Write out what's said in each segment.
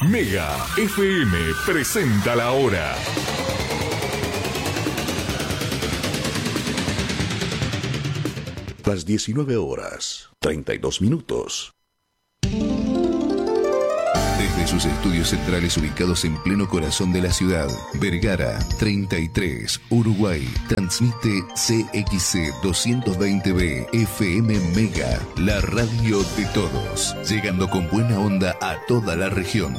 Mega FM presenta la hora. Las 19 horas, 32 minutos. Desde sus estudios centrales ubicados en pleno corazón de la ciudad, Vergara 33, Uruguay, transmite CXC 220B FM Mega, la radio de todos, llegando con buena onda a toda la región.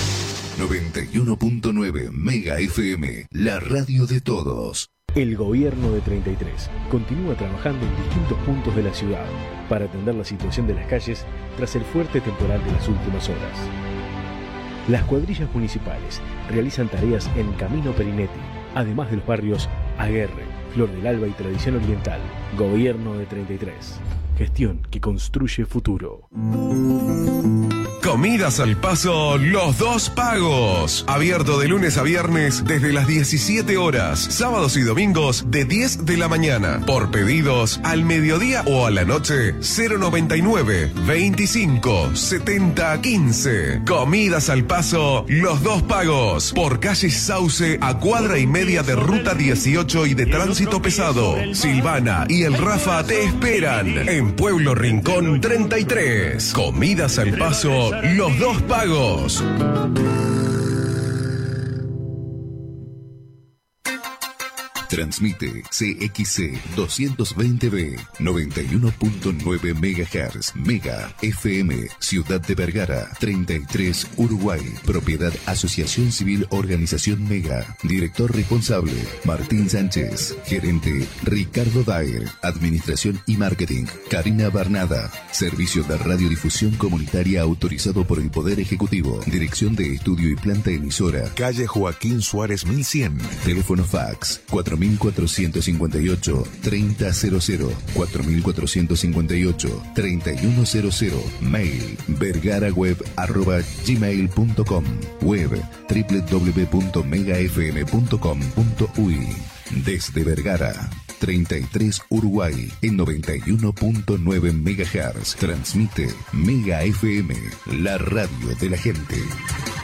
91.9 Mega FM, la radio de todos. El gobierno de 33 continúa trabajando en distintos puntos de la ciudad para atender la situación de las calles tras el fuerte temporal de las últimas horas. Las cuadrillas municipales realizan tareas en Camino Perinetti, además de los barrios Aguerre, Flor del Alba y Tradición Oriental. Gobierno de 33. Gestión que construye futuro. Comidas al Paso Los Dos Pagos. Abierto de lunes a viernes desde las 17 horas. Sábados y domingos de 10 de la mañana. Por pedidos al mediodía o a la noche 099 25 70 15. Comidas al Paso Los Dos Pagos. Por calle Sauce a cuadra y media de ruta 18 y de tránsito pesado. Silvana y el Rafa te esperan en Pueblo Rincón 33. Comidas al Paso Los Dos Pagos. Transmite CXC 220B 91.9 MHz Mega FM Ciudad de Vergara 33 Uruguay. Propiedad Asociación Civil Organización Mega. Director responsable Martín Sánchez. Gerente Ricardo Daer. Administración y Marketing Karina Barnada. Servicio de radiodifusión comunitaria autorizado por el Poder Ejecutivo. Dirección de Estudio y Planta Emisora. Calle Joaquín Suárez 1100. Teléfono fax 4458-3000, 4458-3100, mail vergaraweb@gmail.com, web www.megafm.com.uy. Desde Vergara 33 Uruguay en 91.9 MHz transmite Mega FM, la radio de la gente.